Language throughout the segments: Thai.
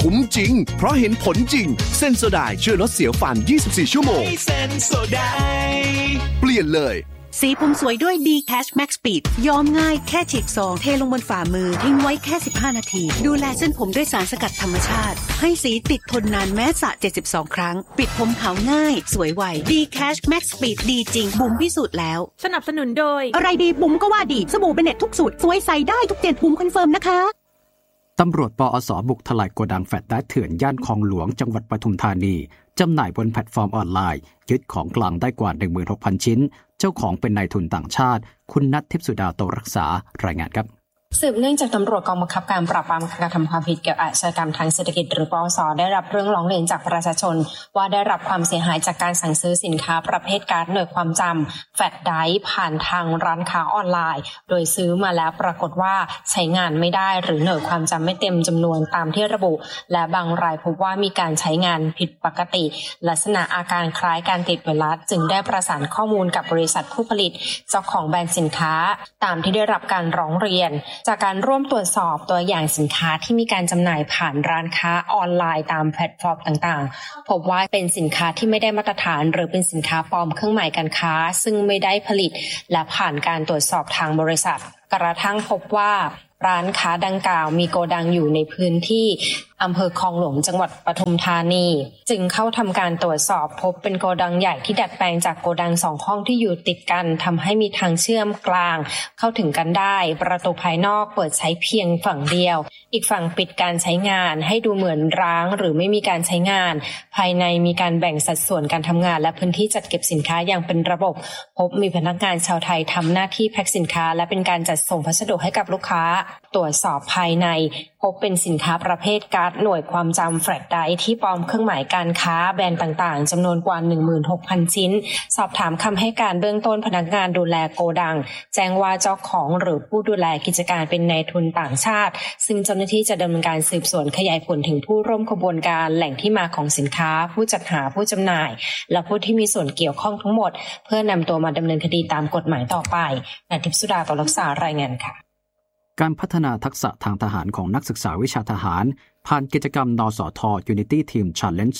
คุ้มจริงเพราะเห็นผลจริงเซนโซไดช่วยลดเสียวฟัน24ชั่วโมงเซนโซไดเปลี่ยนเลยสีผมสวยด้วย D-Cash Max Speed ยอมง่ายแค่ฉีกซองเทลงบนฝ่ามือทิ้งไว้แค่15นาทีดูแลเส้นผมด้วยสารสกัดธรรมชาติให้สีติดทนนานแม้สระ72ครั้งปิดผมขาวง่ายสวยไว D-Cash Max Speed ดีจริงบุ๋มพิสูจน์แล้วสนับสนุนโดยอะไรดีบุ๋มก็ว่าดีสบู่เบเน็ตทุกสูตรสวยใสได้ทุกเจนบุ๋มคอนเฟิร์มนะคะตำรวจปอส.บุกทลายโกดังแฟลชไดรฟ์เถื่อนย่านคลองหลวงจังหวัดปทุมธานีจำหน่ายบนแพลตฟอร์มออนไลน์ยึดของกลางได้กว่า 16,000 ชิ้นเจ้าของเป็นนายทุนต่างชาติคุณณัฐ ทิพย์สุดาโตรักษารายงานครับสืบเนื่องจากตำรวจกองบังคับการปราบปรามการกระทำความผิดเกี่ยวกับอาชญากรรมทางเศรษฐกิจหรือปอส.ได้รับเรื่องร้องเรียนจากประชาชนว่าได้รับความเสียหายจากการสั่งซื้อสินค้าประเภทการ์ดหน่วยความจำแฟลชไดรฟ์ผ่านทางร้านค้าออนไลน์โดยซื้อมาแล้วปรากฏว่าใช้งานไม่ได้หรือหน่วยความจำไม่เต็มจำนวนตามที่ระบุและบางรายพบว่ามีการใช้งานผิดปกติลักษณะอาการคล้ายการติดไวรัสจึงได้ประสานข้อมูลกับบริษัทผู้ผลิตเจ้าของแบรนด์สินค้าตามที่ได้รับการร้องเรียนจากการร่วมตรวจสอบตัวอย่างสินค้าที่มีการจำหน่ายผ่านร้านค้าออนไลน์ตามแพลตฟอร์มต่างๆพบว่าเป็นสินค้าที่ไม่ได้มาตรฐานหรือเป็นสินค้าปลอมเครื่องหมายการค้าซึ่งไม่ได้ผลิตและผ่านการตรวจสอบทางบริษัทกระทั่งพบว่าร้านค้าดังกล่าวมีโกดังอยู่ในพื้นที่อำเภอคลองหลวงจังหวัดปทุมธานีจึงเข้าทำการตรวจสอบพบเป็นโกดังใหญ่ที่ดัดแปลงจากโกดัง2ห้องที่อยู่ติดกันทำให้มีทางเชื่อมกลางเข้าถึงกันได้ประตูภายนอกเปิดใช้เพียงฝั่งเดียวอีกฝั่งปิดการใช้งานให้ดูเหมือนร้างหรือไม่มีการใช้งานภายในมีการแบ่งสัดส่วนการทำงานและพื้นที่จัดเก็บสินค้าอย่างเป็นระบบพบมีพนักงานชาวไทยทำหน้าที่แพ็คสินค้าและเป็นการจัดส่งพัสดุให้กับลูกค้าตรวจสอบภายในพบเป็นสินค้าประเภทการ์ดหน่วยความจำแฟลชไดรฟ์ที่ปลอมเครื่องหมายการค้าแบรนด์ต่างๆจำนวนกว่า 16,000 ชิ้นสอบถามคำให้การเบื้องต้นพนักงานดูแลโกดังแจ้งว่าเจ้าของหรือผู้ดูแลกิจการเป็นนายทุนต่างชาติซึ่งเจ้าหน้าที่จะดำเนินการสืบสวนขยายผลถึงผู้ร่วมขบวนการแหล่งที่มาของสินค้าผู้จัดหาผู้จำหน่ายและผู้ที่มีส่วนเกี่ยวข้องทั้งหมดเพื่อนำตัวมาดำเนินคดีตามกฎหมายต่อไปณ ทิพย์สุดาโตรักษารายงานค่ะการพัฒนาทักษะทางทหารของนักศึกษาวิชาทหารผ่านกิจกรรมนสท. Unity Team Challenge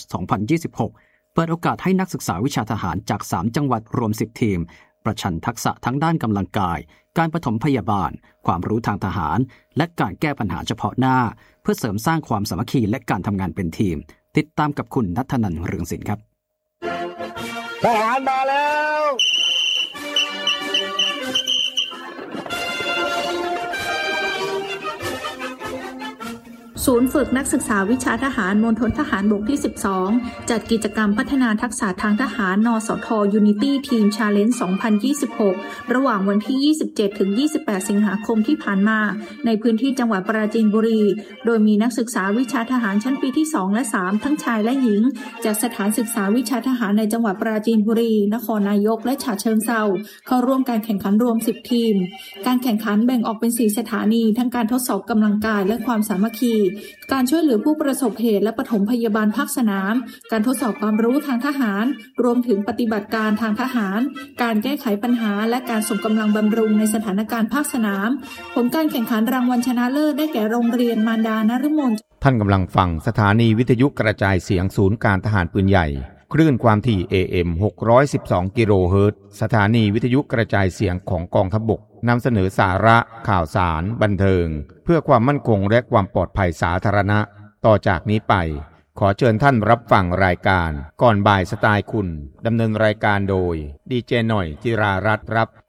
2026 เปิดโอกาสให้นักศึกษาวิชาทหารจาก3จังหวัดรวม10ทีมประชันทักษะทั้งด้านกำลังกายการปฐมพยาบาลความรู้ทางทหารและการแก้ปัญหาเฉพาะหน้าเพื่อเสริมสร้างความสามัคคีและการทำงานเป็นทีมติดตามกับคุณณัฐนันท์ เรืองศิลป์ครับทหารมาแล้วศูนย์ฝึกนักศึกษาวิชาทหารมณฑลทหารบกที่ 12 จัดกิจกรรมพัฒนาทักษะทางทหารนสท. Unity Team Challenge 2026 ระหว่างวันที่ 27 ถึง 28 สิงหาคมที่ผ่านมาในพื้นที่จังหวัดปราจีนบุรีโดยมีนักศึกษาวิชาทหารชั้นปีที่ 2 และ 3 ทั้งชายและหญิงจากสถานศึกษาวิชาทหารในจังหวัดปราจีนบุรีนครนายกและฉะเชิงเทราเข้าร่วมการแข่งขันรวม 10 ทีมการแข่งขันแบ่งออกเป็น 4 สถานีทั้งการทดสอบกำลังกายและความสามัคคีการช่วยเหลือผู้ประสบเหตุและปฐมพยาบาลภาคสนามการทดสอบความรู้ทางทหารรวมถึงปฏิบัติการทางทหารการแก้ไขปัญหาและการส่งกำลังบำรุงในสถานการณ์ภาคสนามผลการแข่งขันรางวัลชนะเลิศได้แก่โรงเรียนมารดานฤมลท่านกำลังฟังสถานีวิทยุกระจายเสียงศูนย์การทหารปืนใหญ่คลื่นความถี่ AM 612 กิโลเฮิรตซ์สถานีวิทยุกระจายเสียงของกองทัพบกนำเสนอสาระข่าวสารบันเทิงเพื่อความมั่นคงและความปลอดภัยสาธารณะต่อจากนี้ไปขอเชิญท่านรับฟังรายการก่อนบ่ายสไตล์คุณดำเนินรายการโดยดีเจหน่อยจิรารัตน์ครับ